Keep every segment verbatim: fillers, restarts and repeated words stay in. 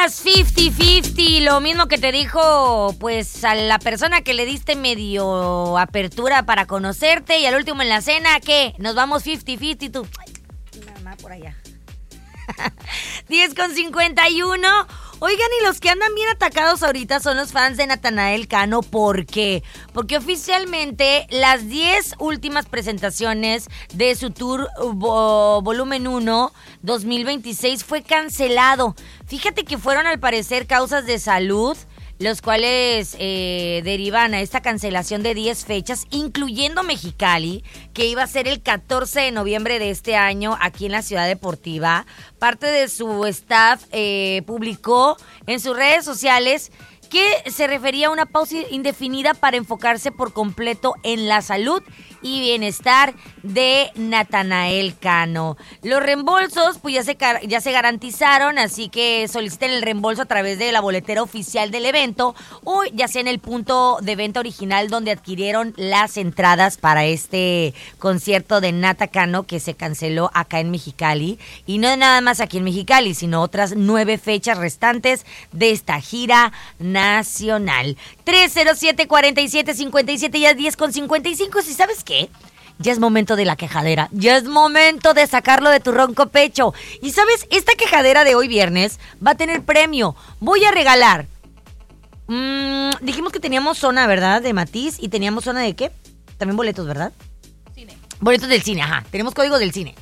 vas cincuenta cincuenta, lo mismo que te dijo pues a la persona que le diste medio apertura para conocerte y al último en la cena, ¿qué? Nos vamos cincuenta cincuenta y tú, nada más por allá. diez con cincuenta y uno. Oigan, y los que andan bien atacados ahorita son los fans de Natanael Cano. ¿Por qué? Porque oficialmente las diez últimas presentaciones de su tour vo- volumen uno dos mil veintiséis fue cancelado. Fíjate que fueron al parecer causas de salud, los cuales eh, derivan a esta cancelación de diez fechas, incluyendo Mexicali, que iba a ser el catorce de noviembre de este año aquí en la Ciudad Deportiva. Parte de su staff eh, publicó en sus redes sociales que se refería a una pausa indefinida para enfocarse por completo en la salud y bienestar de Natanael Cano. Los reembolsos pues ya se, ya se garantizaron, así que soliciten el reembolso a través de la boletera oficial del evento o ya sea en el punto de venta original donde adquirieron las entradas para este concierto de Nata Cano que se canceló acá en Mexicali. Y no nada más aquí en Mexicali, sino otras nueve fechas restantes de esta gira nacional. tres cero siete, cuatro siete, cinco siete, ya diez con cincuenta y cinco. ¿Sí sabes qué? Ya es momento de la quejadera. Ya es momento de sacarlo de tu ronco pecho. Y sabes, esta quejadera de hoy viernes va a tener premio. Voy a regalar. Mmm, dijimos que teníamos zona, ¿verdad? De Matiz. ¿Y teníamos zona de qué? También boletos, ¿verdad? Cine. Boletos del cine, ajá. Tenemos código del cine.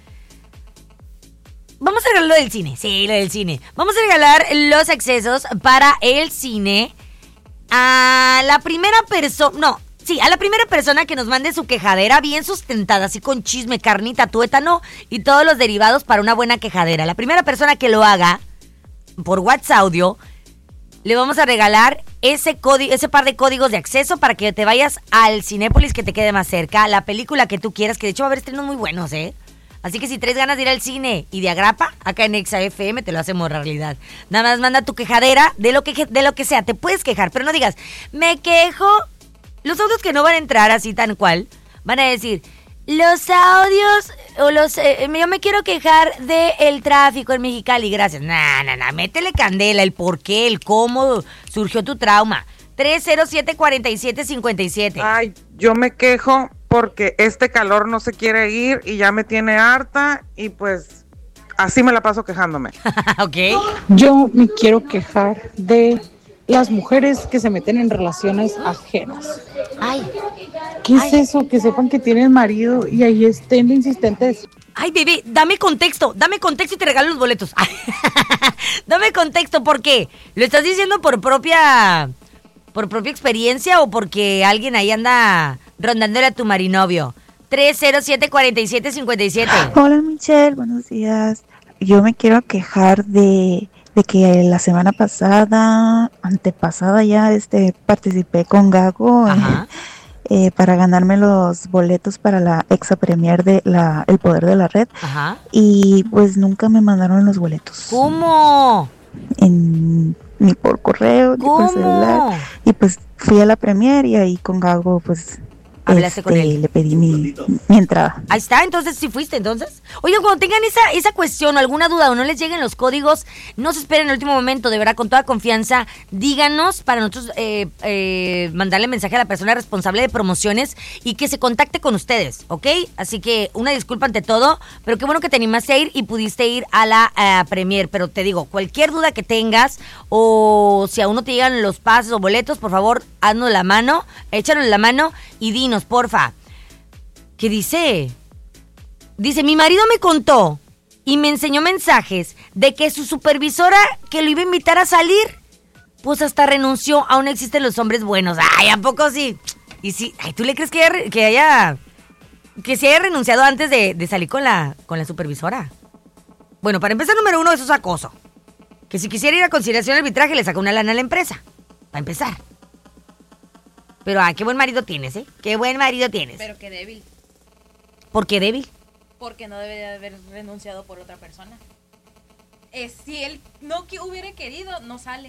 Vamos a regalar lo del cine. Sí, lo del cine. Vamos a regalar los accesos para el cine a la primera persona. No, sí, a la primera persona que nos mande su quejadera bien sustentada, así con chisme, carnita, tuétano y todos los derivados para una buena quejadera. La primera persona que lo haga por WhatsApp Audio, le vamos a regalar ese código, ese par de códigos de acceso para que te vayas al Cinépolis que te quede más cerca, la película que tú quieras, que de hecho va a haber estrenos muy buenos, ¿eh? Así que si traes ganas de ir al cine y de agrapa, acá en Exa F M te lo hacemos realidad. Nada más manda tu quejadera de lo que de lo que sea. Te puedes quejar, pero no digas, me quejo. Los audios que no van a entrar así tan cual, van a decir, los audios, o los eh, yo me quiero quejar del tráfico en Mexicali, gracias. Nah, nah, nah, métele candela, el por qué, el cómo surgió tu trauma. tres cero siete, cuatro siete, cinco siete. Ay, yo me quejo porque este calor no se quiere ir y ya me tiene harta y pues así me la paso quejándome. Ok. Yo me quiero quejar de las mujeres que se meten en relaciones ajenas. Ay. ¿Qué Ay. es eso? Que sepan que tienen marido y ahí estén de insistentes. Ay, bebé, dame contexto, dame contexto y te regalo los boletos. Dame contexto, ¿por qué? ¿Lo estás diciendo por propia... ¿Por propia experiencia o porque alguien ahí anda rondándole a tu marinovio? tres cero siete, cuatro siete, cinco siete. Hola Michelle, buenos días. Yo me quiero quejar de, de que la semana pasada, antepasada ya, este participé con Gago eh, eh, para ganarme los boletos para la exa premier de la El Poder de la Red. Ajá. Y pues nunca me mandaron los boletos. ¿Cómo? En... ni por correo, ni por celular. Y pues fui a la premier y ahí con Gago, pues, hablaste este, con él. le pedí mi, mi entrada. Ahí está, entonces sí fuiste, entonces. Oigan, cuando tengan esa, esa cuestión o alguna duda o no les lleguen los códigos, no se esperen en el último momento, de verdad, con toda confianza, díganos para nosotros eh, eh, mandarle mensaje a la persona responsable de promociones y que se contacte con ustedes, ¿ok? Así que una disculpa ante todo, pero qué bueno que te animaste a ir y pudiste ir a la a premier. Pero te digo, cualquier duda que tengas o si aún no te llegan los pases o boletos, por favor, haznos la mano, échanos la mano y dinos, porfa. ¿Qué dice? Dice, mi marido me contó y me enseñó mensajes de que su supervisora que lo iba a invitar a salir, pues hasta renunció. Aún existen los hombres buenos. Ay, ¿a poco sí? Y sí, ay, ¿tú le crees que haya, que haya, que se haya renunciado antes de, de salir con la, con la supervisora? Bueno, para empezar, número uno, eso es acoso. Que si quisiera ir a conciliación de arbitraje, le saca una lana a la empresa. Para empezar. Pero, ah, qué buen marido tienes, ¿eh? Qué buen marido tienes. Pero qué débil. ¿Por qué débil? Porque no debe de haber renunciado por otra persona. Eh, si él no que hubiera querido, no sale.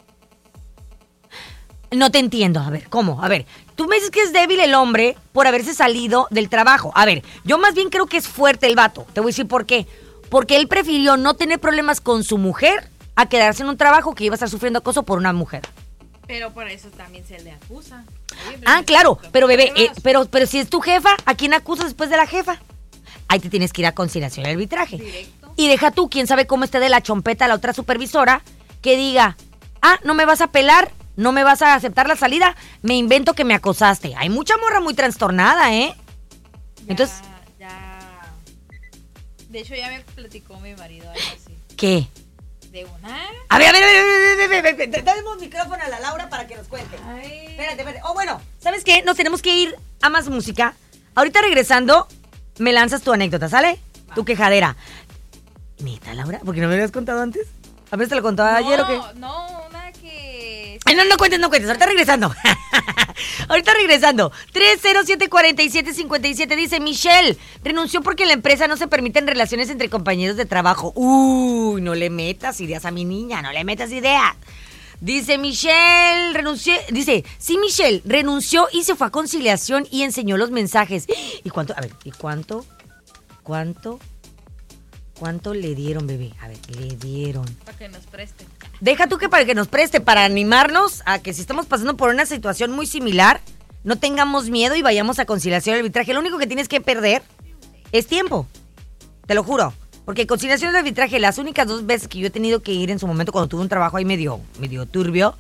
No te entiendo. A ver, ¿cómo? A ver, tú me dices que es débil el hombre por haberse salido del trabajo. A ver, yo más bien creo que es fuerte el vato. Te voy a decir por qué. Porque él prefirió no tener problemas con su mujer a quedarse en un trabajo que iba a estar sufriendo acoso por una mujer. Pero por eso también se le acusa. Oye, Ah, claro, pero bebé, eh, pruebas. pero, pero si es tu jefa, ¿a quién acusas después de la jefa? Ahí te tienes que ir a conciliación y arbitraje. Directo. Y deja tú, quién sabe cómo esté de la chompeta la otra supervisora, que diga, ah, no me vas a pelar, no me vas a aceptar la salida, me invento que me acosaste. Hay mucha morra muy trastornada, ¿eh? Ya, Entonces, ya. De hecho, ya me platicó mi marido algo así. ¿qué? De una. A ver, a ver, a ver, a ver, a ver, a ver, a ver, damos micrófono a la Laura para que nos cuente. Ay. Espérate, espérate. Oh, bueno, ¿sabes qué? Nos tenemos que ir a más música. Ahorita regresando, me lanzas tu anécdota, ¿sale? Va. Tu quejadera. ¿Neta, Laura? ¿Por qué no me habías contado antes? A ver, ¿te lo contaba ayer o qué? No, no, una que. Ay, no, no cuentes, no cuentes. Ahorita regresando. Ahorita regresando. tres cero siete, cuatro siete cinco siete dice Michelle. Renunció porque en la empresa no se permiten relaciones entre compañeros de trabajo. Uy, no le metas ideas a mi niña. No le metas ideas. Dice Michelle, renunció. Dice, sí, Michelle, renunció y se fue a conciliación y enseñó los mensajes. ¿Y cuánto? A ver, ¿y cuánto? ¿Cuánto? ¿Cuánto le dieron, bebé? A ver, le dieron. Para que nos preste. Deja tú que para que nos preste, para animarnos a que si estamos pasando por una situación muy similar, no tengamos miedo y vayamos a conciliación y arbitraje. Lo único que tienes que perder es tiempo. Te lo juro. Porque conciliación y arbitraje, las únicas dos veces que yo he tenido que ir en su momento cuando tuve un trabajo ahí medio, medio turbio,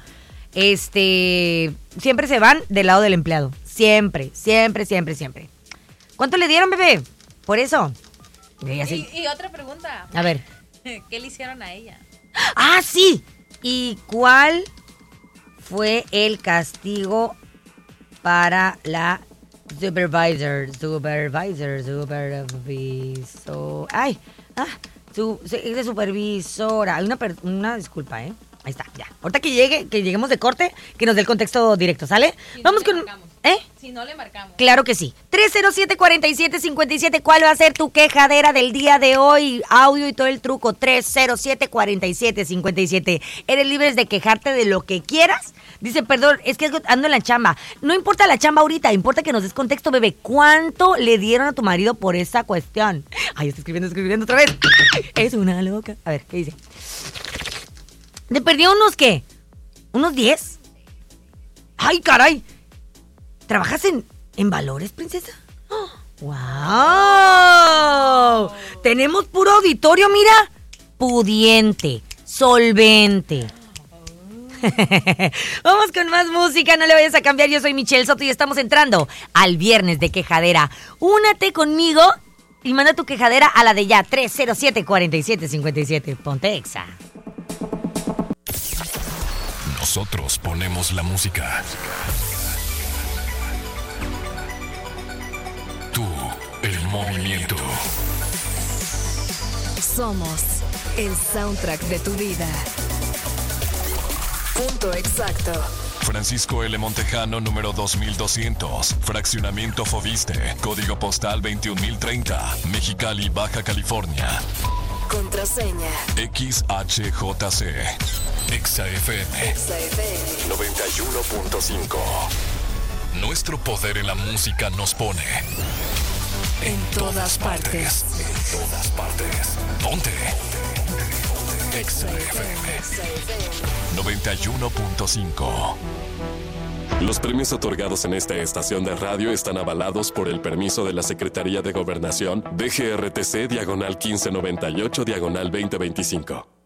este, siempre se van del lado del empleado. Siempre, siempre, siempre, siempre. ¿Cuánto le dieron, bebé? Por eso. Y así. Y, y otra pregunta. A ver. ¿Qué le hicieron a ella? ¡Ah, sí! ¿Y cuál fue el castigo para la supervisor? Supervisor, supervisor. ¡Ay! ¡Ah! Su, es de supervisora. Hay una, per- una disculpa, ¿eh? Ahí está, ya. Ahorita que llegue, que lleguemos de corte, que nos dé el contexto directo, ¿sale? Si Vamos no le con. marcamos. ¿Eh? Si no le marcamos. Claro que sí. tres cero siete, cuatro siete cinco siete. ¿Cuál va a ser tu quejadera del día de hoy? Audio y todo el truco. tres cero siete, cuatro siete cinco siete. Eres libre de quejarte de lo que quieras. Dice, perdón, es que ando en la chamba. No importa la chamba ahorita, importa que nos des contexto, bebé. ¿Cuánto le dieron a tu marido por esa cuestión? Ay, está escribiendo, escribiendo otra vez. Es una loca. A ver, ¿qué dice? ¿Te perdió unos qué? ¿Unos diez? ¡Ay, caray! ¿Trabajas en, en valores, princesa? ¡Wow! Tenemos puro auditorio, mira. Pudiente, solvente. Vamos con más música, no le vayas a cambiar. Yo soy Michelle Soto y estamos entrando al viernes de quejadera. Únate conmigo y manda tu quejadera a la de ya. tres cero siete, cuatro siete cinco siete. Ponte Exa. Nosotros ponemos la música. Tú, el movimiento. Somos el soundtrack de tu vida. Punto exacto. Francisco L. Montejano, número dos mil doscientos. Fraccionamiento Foviste. Código postal veintiún mil treinta. Mexicali, Baja California. Contraseña. X H J C. Exa F M. Exa F M. noventa y uno punto cinco. Nuestro poder en la música nos pone En todas partes. En todas partes. Ponte. Exa F M. Exa F M. noventa y uno punto cinco. Los premios otorgados en esta estación de radio están avalados por el permiso de la Secretaría de Gobernación D G R T C diagonal quince noventa y ocho diagonal veinte veinticinco.